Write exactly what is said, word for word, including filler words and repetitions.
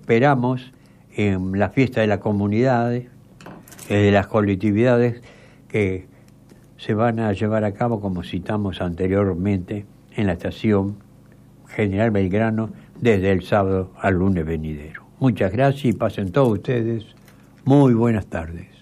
esperamos en la fiesta de las comunidades, eh, de las colectividades que se van a llevar a cabo, como citamos anteriormente, en la estación General Belgrano desde el sábado al lunes venidero. Muchas gracias y pasen todos ustedes muy buenas tardes.